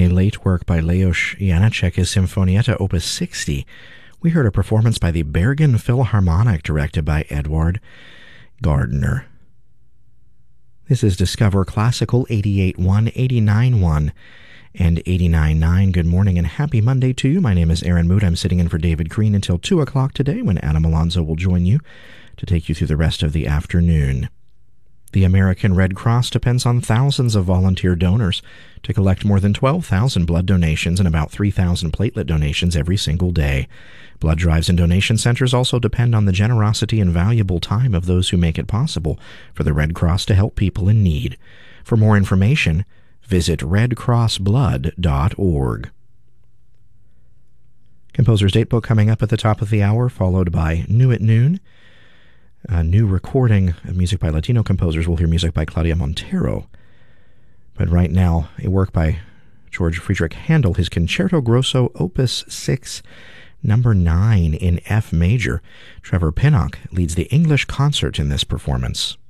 a late work by Leos Janáček, his Sinfonietta Opus 60. We heard a performance by the Bergen Philharmonic, directed by Edward Gardner. This is Discover Classical 88.1, 89.1, and 89.9. Good morning and happy Monday to you. My name is Aaron Mood. I'm sitting in for David Green until 2 o'clock today, when Adam Alonso will join you to take you through the rest of the afternoon. The American Red Cross depends on thousands of volunteer donors to collect more than 12,000 blood donations and about 3,000 platelet donations every single day. Blood drives and donation centers also depend on the generosity and valuable time of those who make it possible for the Red Cross to help people in need. For more information, visit redcrossblood.org. Composer's Datebook coming up at the top of the hour, followed by New at Noon. A new recording of music by Latino composers. We'll hear music by Claudia Montero. But right now, a work by George Friedrich Handel, his Concerto Grosso Opus 6, number 9 in F major. Trevor Pinnock leads the English concert in this performance.